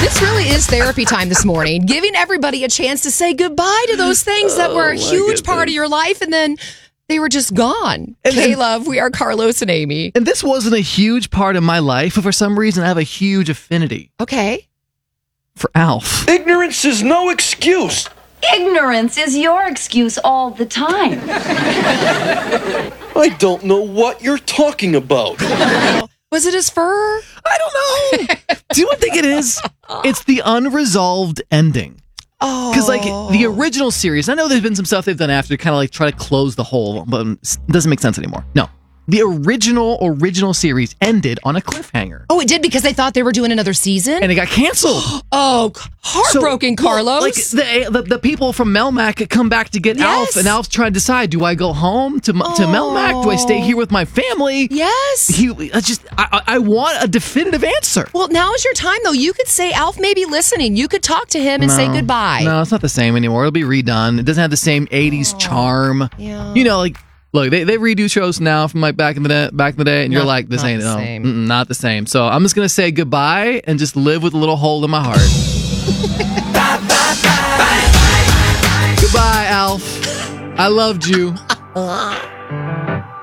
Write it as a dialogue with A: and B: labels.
A: This really is therapy time this morning, giving everybody a chance to say goodbye to those things that were a huge part of your life, and then they were just gone. Hey, love, we are Carlos and Amy.
B: And this wasn't a huge part of my life, but for some reason I have a huge affinity.
A: Okay.
B: For Alf.
C: Ignorance is no excuse.
D: Ignorance is your excuse all the time.
C: I don't know what you're talking about.
A: Was it his fur?
B: I don't know. Do you know what I think it is? It's the unresolved ending.
A: Oh.
B: Because, like, the original series, I know there's been some stuff they've done after to kind of, like, try to close the hole, but it doesn't make sense anymore. No. The original series ended on a cliffhanger.
A: Oh, it did because they thought they were doing another season?
B: And it got canceled.
A: Oh, heartbroken, Carlos.
B: Like, the people from Melmac come back to get Alf, and Alf's trying to decide, do I go home to Melmac? Do I stay here with my family?
A: Yes.
B: I want a definitive answer.
A: Well, now is your time, though. You could say Alf may be listening. You could talk to him and say goodbye.
B: No, it's not the same anymore. It'll be redone. It doesn't have the same 80s charm.
A: Yeah.
B: You know, like, look, they redo shows now from like back in the day, and you're like, this ain't not the same. So I'm just gonna say goodbye and just live with a little hole in my heart. Goodbye, Alf. I loved you.